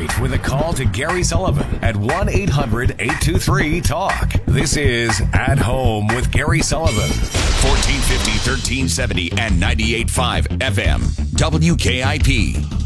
tonight with a call to Gary Sullivan at 1-800-823-TALK. This is At Home with Gary Sullivan. 1450, 1370, and 98.5 FM. WKIP.